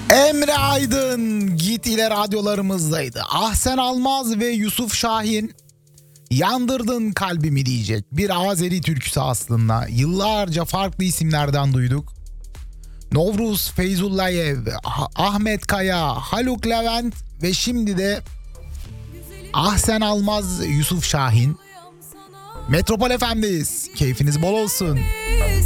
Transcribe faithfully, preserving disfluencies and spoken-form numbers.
Emre Aydın Git ile radyolarımızdaydı. Ahsen Almaz ve Yusuf Şahin Yandırdın Kalbimi diyecek bir Azeri türküsü aslında. Yıllarca farklı isimlerden duyduk. Novruz Feyzullayev, Ahmet Kaya, Haluk Levent ve şimdi de Ahsen Almaz, Yusuf Şahin. Metropol F M'deyiz. Keyfiniz bol olsun.